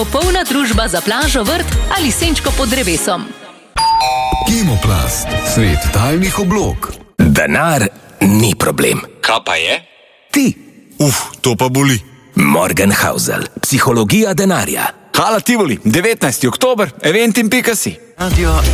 Popolna družba za plažo, vrt ali senčko pod drevesom. Kemoplast, svet tajnih oblog. Denar ni problem. Kaj pa je? Ti. To pa boli. Morgenhausel, psihologija denarja. Hala Tivoli, 19. oktober, eventim.si.